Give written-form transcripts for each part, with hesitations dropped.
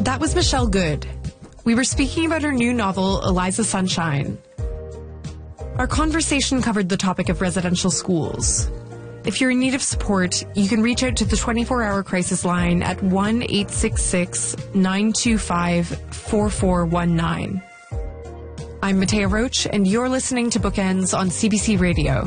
That was Michelle Good. We were speaking about her new novel, Eliza Sunshine. Our conversation covered the topic of residential schools. If you're in need of support, you can reach out to the 24-hour crisis line at 1-866-925-4419. I'm Matea Roach, and you're listening to Bookends on CBC Radio.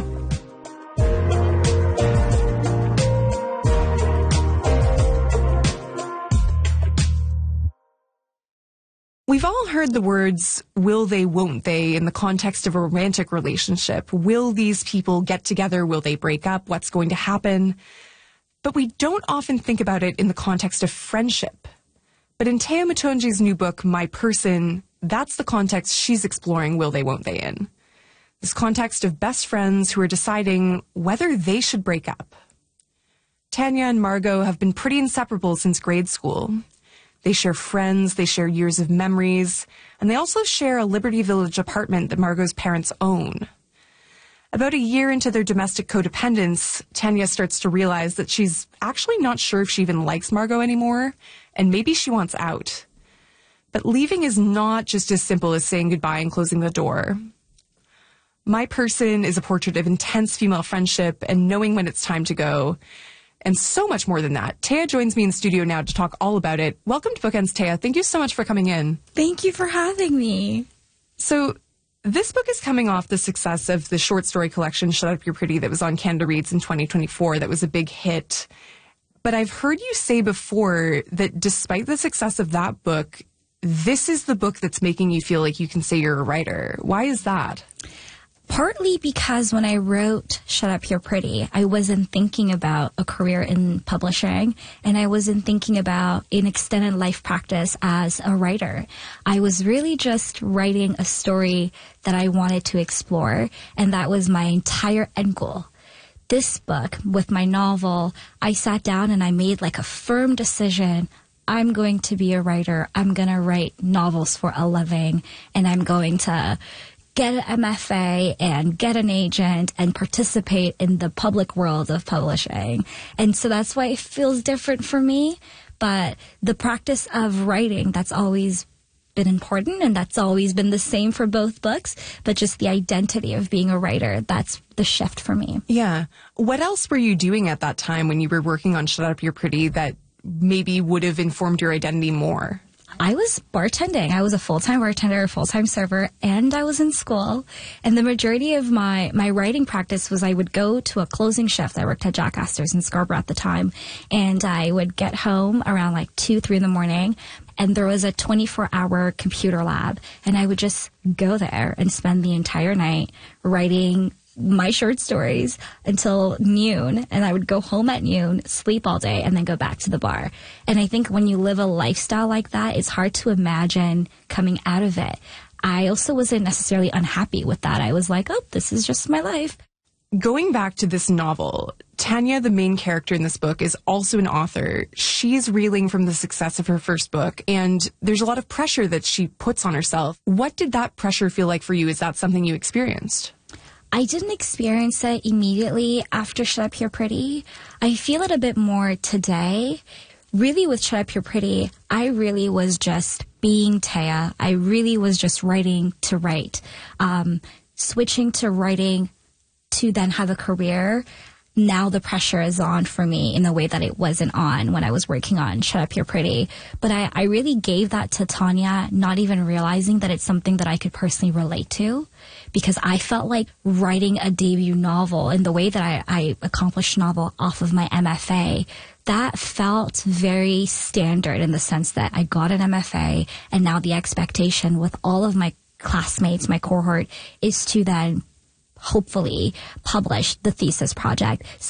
We've all heard the words, will they, won't they, in the context of a romantic relationship. Will these people get together? Will they break up? What's going to happen? But we don't often think about it in the context of friendship. But in Tea Mutunji's new book, My Person, that's the context she's exploring will they, won't they in. This context of best friends who are deciding whether they should break up. Tanya and Margot have been pretty inseparable since grade school. They share friends, they share years of memories, and they also share a Liberty Village apartment that Margot's parents own. About a year into their domestic codependence, Tanya starts to realize that she's actually not sure if she even likes Margot anymore, and maybe she wants out. But leaving is not just as simple as saying goodbye and closing the door. My Person is a portrait of intense female friendship and knowing when it's time to go. And so much more than that. Tea joins me in the studio now to talk all about it. Welcome to Bookends, Tea. Thank you so much for coming in. Thank you for having me. So this book is coming off the success of the short story collection, Shut Up You're Pretty, that was on Canada Reads in 2024. That was a big hit. But I've heard you say before that despite the success of that book, this is the book that's making you feel like you can say you're a writer. Why is that? Partly because when I wrote Shut Up You're Pretty, I wasn't thinking about a career in publishing, and I wasn't thinking about an extended life practice as a writer. I was really just writing a story that I wanted to explore, and that was my entire end goal. This book, with my novel, I sat down and I made like a firm decision. I'm going to be a writer. I'm going to write novels for a living, and I'm going to get an MFA and get an agent and participate in the public world of publishing. And so that's why it feels different for me. But the practice of writing, that's always been important, and that's always been the same for both books. But just the identity of being a writer, that's the shift for me. Yeah. What else were you doing at that time when you were working on Shut Up You're Pretty that maybe would have informed your identity more? I was bartending. I was a full-time bartender, a full-time server, and I was in school. And the majority of my writing practice was I would go to a closing shift. I worked at Jack Astor's in Scarborough at the time. And I would get home around like 2, 3 in the morning. And there was a 24-hour computer lab. And I would just go there and spend the entire night writing my short stories until noon, and I would go home at noon, sleep all day, and then go back to the bar. And I think when you live a lifestyle like that, it's hard to imagine coming out of it. I also wasn't necessarily unhappy with that. I was like, oh, this is just my life. Going back to this novel, Tanya, the main character in this book, is also an author. She's reeling from the success of her first book, and there's a lot of pressure that she puts on herself. What did that pressure feel like for you? Is that something you experienced? I didn't experience it immediately after Shut Up You're Pretty. I feel it a bit more today. Really, with Shut Up You're Pretty, I really was just being Tea. I really was just writing to write. Switching to writing to then have a career, now the pressure is on for me in a way that it wasn't on when I was working on Shut Up You're Pretty. But I really gave that to Tanya, not even realizing that it's something that I could personally relate to, because I felt like writing a debut novel in the way that I accomplished novel off of my MFA, that felt very standard in the sense that I got an MFA, and now the expectation with all of my classmates, my cohort, is to then hopefully publish the thesis project.